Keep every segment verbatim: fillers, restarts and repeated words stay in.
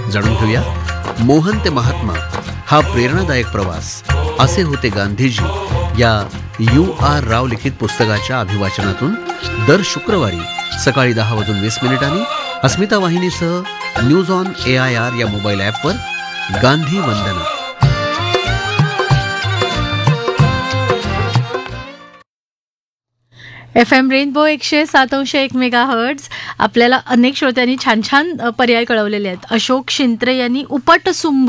जाणून घेऊया मोहन ते महात्मा हा प्रेरणादायक प्रवास, असे होते गांधीजी या यू आर राव लिखित पुस्तकाच्या अभिवाचनातून दर शुक्रवारी सकाळी दहा वाजून वीस मिनिटांनी अस्मिता वाहिनीसह news on A I R या मोबाईल ॲपवर गांधी वंदना. एफ एम रेनबो एकशे सात अंश एक मेगा हर्ट्ज. आपल्याला अनेक श्रोत्यांनी छान छान पर्याय कळवलेले आहेत. अशोक शिंत्रे यांनी उपटसुंभ,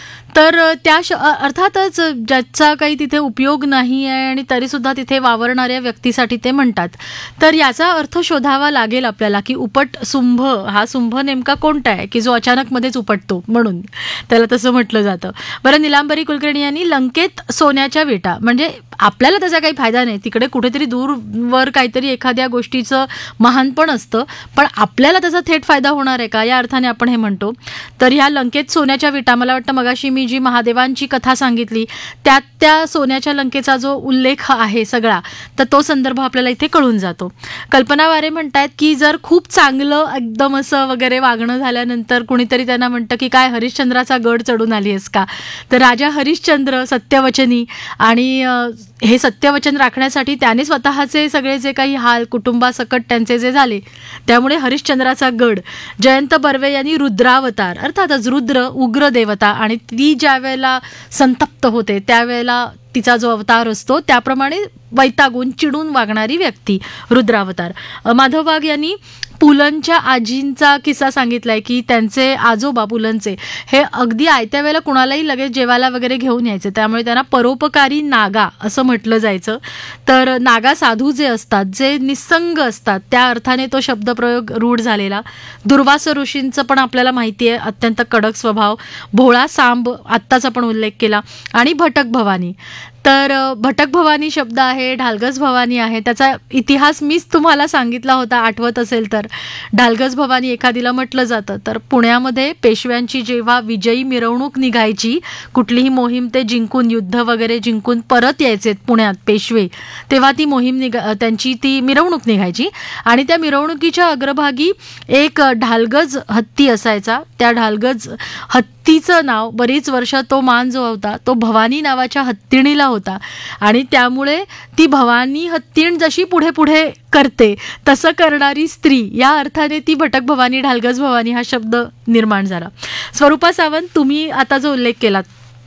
तर त्या श अर्थातच ज्याचा काही तिथे उपयोग नाही आहे आणि तरीसुद्धा तिथे वावरणाऱ्या व्यक्तीसाठी ते म्हणतात. तर याचा अर्थ शोधावा लागेल आपल्याला की उपटसुंभ हा सुंभ नेमका कोणता आहे की जो अचानक मध्येच उपटतो, म्हणून त्याला तसं म्हटलं जातं. बरं, निलांबरी कुलकर्णी यांनी लंकेत सोन्याच्या विटा, म्हणजे आपल्याला त्याचा काही फायदा नाही, तिकडे कुठेतरी दूरवर काहीतरी एखाद्या गोष्टीचं महानपण असतं, पण आपल्याला त्याचा थेट फायदा होणार आहे का, या अर्थाने आपण हे म्हणतो. तर ह्या लंकेत सोन्याच्या विटा, मला वाटतं मगाशी मी जी महादेवांची कथा सांगितली त्यात त्या सोन्याच्या लंकेचा जो उल्लेख आहे सगळा, तर तो संदर्भ आपल्याला इथे कळून जातो. कल्पना वारे म्हणतात की जर खूप चांगलं एकदम असं वगैरे वागणं झाल्यानंतर कुणीतरी त्यांना म्हणतं की काय हरिश्चंद्राचा गड चढून आली आहेस का, तर राजा हरिश्चंद्र सत्यवचनी, आणि हे सत्यवचन राखण्यासाठी त्याने स्वतःचे सगळे जे काही हाल कुटुंबासकट त्यांचे जे झाले, त्यामुळे हरिश्चंद्राचा गड. जयंत बर्वे यांनी रुद्रावतार, अर्थातच रुद्र उग्र देवता, आणि ती ज्या वेळेला संतप्त होते त्यावेळेला तिचा जो अवतार असतो त्याप्रमाणे वैतागून चिडून वागणारी व्यक्ती, रुद्रावतार. माधव वाघ यांनी पुलंच्या आजींचा किस्सा सांगितलाय की त्यांचे आजोबा पुलंचे हे अगदी आयत्या वेळेला कुणालाही लगेच जेवायला वगैरे घेऊन यायचे, त्यामुळे त्यांना परोपकारी नागा असं म्हटलं जायचं. तर नागा साधू जे असतात, जे निसंग असतात, त्या अर्थाने तो शब्दप्रयोग रूढ झालेला. दुर्वास ऋषींचं पण आपल्याला माहिती आहे, अत्यंत कडक स्वभाव. भोळा सांब आत्ताच आपण उल्लेख केला, आणि भटक भवानी. तर भटक भवानी शब्द आहे, ढालगज भवानी आहे, त्याचा इतिहास मीच तुम्हाला सांगितला होता आठवत असेल तर. ढालगज भवानी एखादीला म्हटलं जातं तर पुण्यामध्ये पेशव्यांची जेव्हा विजयी मिरवणूक निघायची, कुठलीही मोहीम ते जिंकून, युद्ध वगैरे जिंकून परत यायचे पुण्यात पेशवे, तेव्हा ती मोहीम निघा त्यांची ती मिरवणूक निघायची, आणि त्या मिरवणुकीच्या अग्रभागी एक ढालगज हत्ती असायचा. त्या ढालगज हत्तीचं नाव बरीच वर्ष तो मान जो होता तो भवानी नावाच्या हत्तीणीला होता, आणि त्यामुळे ती भवानी हत्तीण जशी पुढे पुढे करते तसं करणारी स्त्री, या अर्थाने ती भटक भवानी, ढालगज भवानी हा शब्द निर्माण झाला. स्वरूपा सावंत, तुम्ही आता जो उल्लेख केलात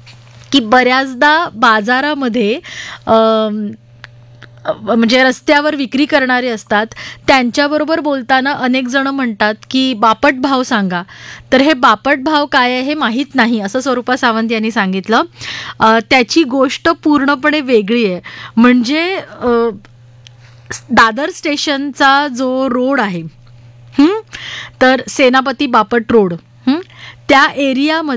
की बऱ्याचदा बाजारामध्ये म्हणजे रस्त्यावर विक्री करणारे असतात, त्यांच्याबरोबर बोलताना अनेक जण म्हणतात की बापट भाव सांगा. तर हे बापट भाव काय आहे हे माहीत नाही, असं स्वरूपा सावंत यांनी सांगितलं. त्याची गोष्ट पूर्णपणे वेगळी आहे. म्हणजे दादर स्टेशनचा जो रोड आहे, तर सेनापती बापट रोड, त्या एरियामध्ये